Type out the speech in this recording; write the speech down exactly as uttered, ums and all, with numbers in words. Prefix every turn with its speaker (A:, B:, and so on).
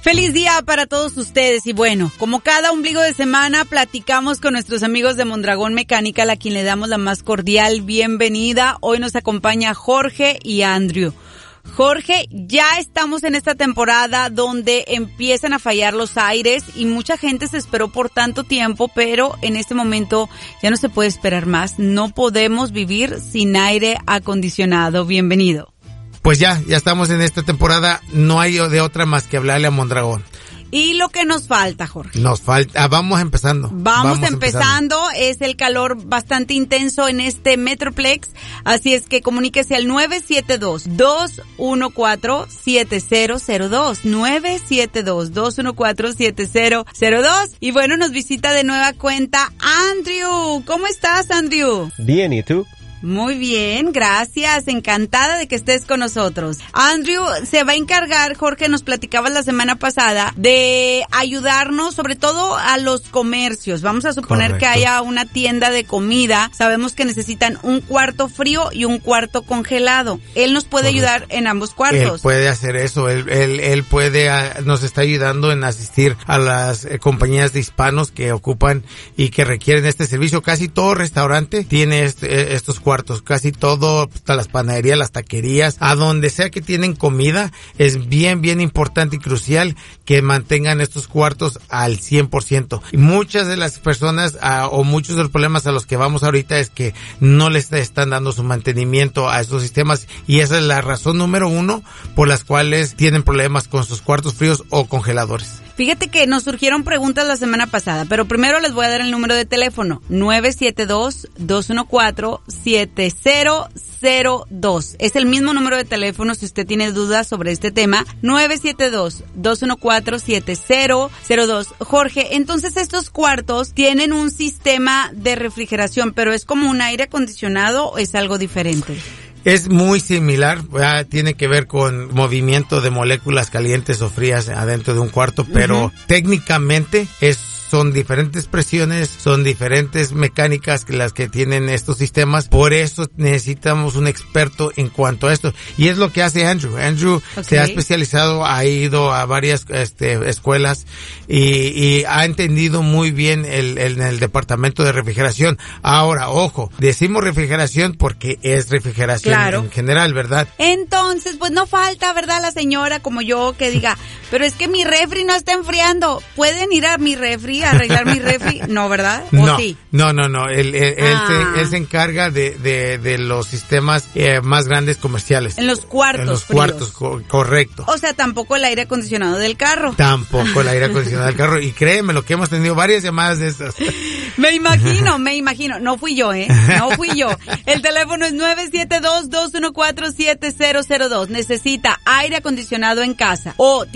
A: Feliz día para todos ustedes y bueno, como cada ombligo de semana platicamos con nuestros amigos de Mondragón Mecánica, a quien le damos la más cordial bienvenida. Hoy nos acompaña Jorge y Andrew. Jorge, ya estamos en esta temporada donde empiezan a fallar los aires y mucha gente se esperó por tanto tiempo, pero en este momento ya no se puede esperar más. No podemos vivir sin aire acondicionado. Bienvenido.
B: Pues ya, ya estamos en esta temporada, no hay de otra más que hablarle a Mondragón.
A: Y lo que nos falta, Jorge.
B: Nos falta, ah, vamos empezando.
A: Vamos, vamos empezando. empezando, es el calor bastante intenso en este Metroplex, así es que comuníquese al nueve siete dos, dos uno cuatro, siete cero cero dos, nueve siete dos, dos uno cuatro, siete cero cero dos, y bueno, nos visita de nueva cuenta Andrew. ¿Cómo estás, Andrew?
C: Bien, ¿y tú?
A: Muy bien, gracias, encantada de que estés con nosotros. Andrew se va a encargar, Jorge, nos platicabas la semana pasada, de ayudarnos sobre todo a los comercios. Vamos a suponer Correcto. que haya una tienda de comida, sabemos que necesitan un cuarto frío y un cuarto congelado. Él nos puede Correcto. ayudar en ambos cuartos.
B: Él puede hacer eso, él, él, él puede, uh, nos está ayudando en asistir a las eh, compañías de hispanos que ocupan y que requieren este servicio. Casi todo restaurante tiene este, estos cuartos, casi todo, hasta las panaderías, las taquerías, a donde sea que tienen comida, es bien, bien importante y crucial que mantengan estos cuartos al cien por ciento. Y muchas de las personas, uh, o muchos de los problemas a los que vamos ahorita es que no les están dando su mantenimiento a estos sistemas, y esa es la razón número uno por las cuales tienen problemas con sus cuartos fríos o congeladores.
A: Fíjate que nos surgieron preguntas la semana pasada, pero primero les voy a dar el número de teléfono, nueve siete dos, dos uno cuatro, siete cero cero dos. Es el mismo número de teléfono si usted tiene dudas sobre este tema, nueve siete dos, dos uno cuatro, siete cero cero dos. Jorge, entonces estos cuartos tienen un sistema de refrigeración, pero ¿es como un aire acondicionado o es algo diferente?
B: Es muy similar, ya tiene que ver con movimiento de moléculas calientes o frías adentro de un cuarto, pero uh-huh. técnicamente es son diferentes presiones, son diferentes mecánicas que las que tienen estos sistemas, por eso necesitamos un experto en cuanto a esto, y es lo que hace Andrew. Andrew okay. se ha especializado, ha ido a varias este, escuelas y, y ha entendido muy bien el, el, el departamento de refrigeración. Ahora, ojo, decimos refrigeración porque es refrigeración claro. en general, ¿verdad?
A: Entonces, pues no falta, ¿verdad? La señora como yo que diga, pero es que mi refri no está enfriando, ¿pueden ir a mi refri a arreglar mi refri? No, ¿verdad? ¿O
B: no,
A: sí?
B: no, no, no. Él, él, ah. él, se, él se encarga de, de, de los sistemas eh, más grandes comerciales.
A: En los cuartos.
B: En los
A: fríos.
B: cuartos, co- correcto.
A: O sea, tampoco el aire acondicionado del carro.
B: Tampoco el aire acondicionado del carro. Y créeme, lo que hemos tenido varias llamadas de estas.
A: Me imagino, me imagino. No fui yo, ¿eh? No fui yo. El teléfono es nueve siete dos, dos uno cuatro, siete cero cero dos. Necesita aire acondicionado en casa o